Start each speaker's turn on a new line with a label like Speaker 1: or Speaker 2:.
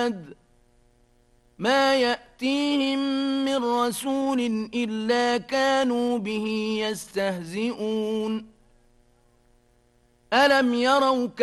Speaker 1: العباد ما يأتيهم من رسول إلا كانوا به يستهزئون ألم يروا